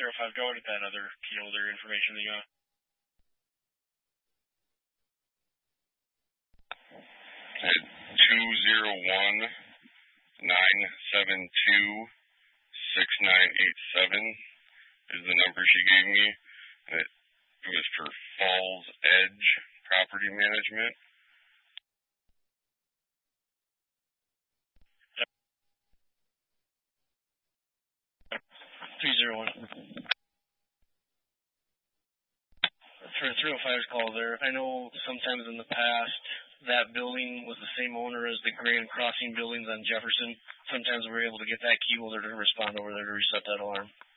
05, go get that other key holder information that you got. 201-972-6987 is the number she gave me. It was for Falls Edge Property Management. For a 305's call there, I know sometimes in the past that building was the same owner as the Grand Crossing buildings on Jefferson. Sometimes we're able to get that key holder to respond over there to reset that alarm.